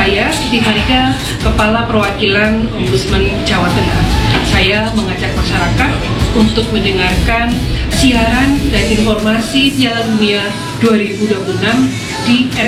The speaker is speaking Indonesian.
Saya Siti Farida, Kepala Perwakilan Ombudsman Jawa Tengah. Saya mengajak masyarakat untuk mendengarkan siaran dan informasi Piala Dunia 2026 di